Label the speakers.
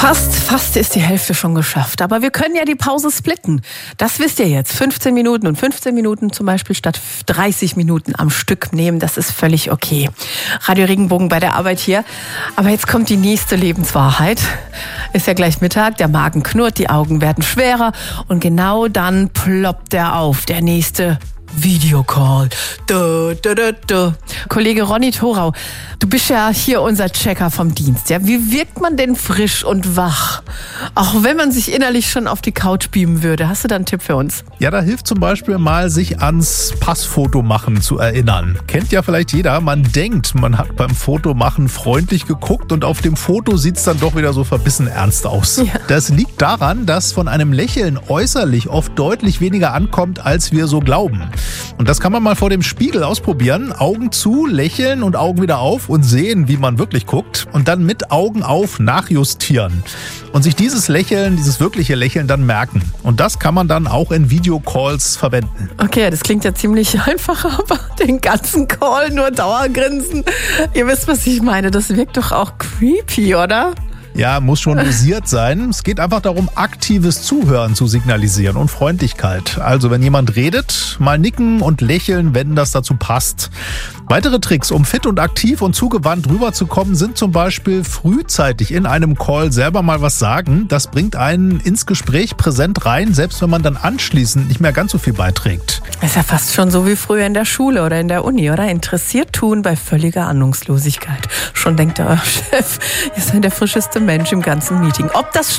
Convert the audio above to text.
Speaker 1: Fast ist die Hälfte schon geschafft. Aber wir können ja die Pause splitten. Das wisst ihr jetzt. 15 Minuten und 15 Minuten zum Beispiel statt 30 Minuten am Stück nehmen. Das ist völlig okay. Radio Regenbogen bei der Arbeit hier. Aber jetzt kommt die nächste Lebenswahrheit. Ist ja gleich Mittag, der Magen knurrt, die Augen werden schwerer. Und genau dann ploppt der auf, der nächste Videocall. Kollege Ronny Thorau, du bist ja hier unser Checker vom Dienst. Ja? Wie wirkt man denn frisch und wach? Auch wenn man sich innerlich schon auf die Couch beamen würde. Hast du da einen Tipp für uns?
Speaker 2: Ja, da hilft zum Beispiel mal, sich ans Passfotomachen zu erinnern. Kennt ja vielleicht jeder, man denkt, man hat beim Fotomachen freundlich geguckt und auf dem Foto sieht es dann doch wieder so verbissen ernst aus. Ja. Das liegt daran, dass von einem Lächeln äußerlich oft deutlich weniger ankommt, als wir so glauben. Und das kann man mal vor dem Spiegel ausprobieren. Augen zu, lächeln und Augen wieder auf und sehen, wie man wirklich guckt. Und dann mit Augen auf nachjustieren. Und sich dieses Lächeln, dieses wirkliche Lächeln dann merken. Und das kann man dann auch in Videocalls verwenden.
Speaker 1: Okay, das klingt ja ziemlich einfach, aber den ganzen Call nur Dauergrinsen. Ihr wisst, was ich meine. Das wirkt doch auch creepy, oder?
Speaker 2: Ja, muss schon dosiert sein. Es geht einfach darum, aktives Zuhören zu signalisieren und Freundlichkeit. Also wenn jemand redet, mal nicken und lächeln, wenn das dazu passt. Weitere Tricks, um fit und aktiv und zugewandt rüberzukommen, sind zum Beispiel frühzeitig in einem Call selber mal was sagen. Das bringt einen ins Gespräch präsent rein, selbst wenn man dann anschließend nicht mehr ganz so viel beiträgt.
Speaker 1: Das ist ja fast schon so wie früher in der Schule oder in der Uni, oder? Interessiert tun bei völliger Ahnungslosigkeit. Schon denkt der Chef, ihr seid der frischeste Mensch im ganzen Meeting. Ob das